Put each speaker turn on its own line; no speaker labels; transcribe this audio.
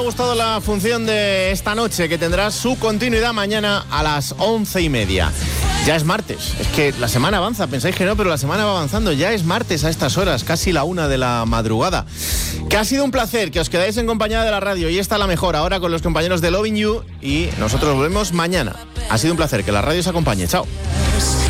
Me ha gustado la función de esta noche, que tendrá su continuidad mañana a las 11:30. Ya es martes, es que la semana avanza, pensáis que no, pero la semana va avanzando. Ya es martes a estas horas, casi la 1 de la madrugada. Que ha sido un placer que os quedáis en compañía de la radio, y esta la mejor ahora con los compañeros de Loving You, y nosotros volvemos mañana. Ha sido un placer, que la radio os acompañe. Chao.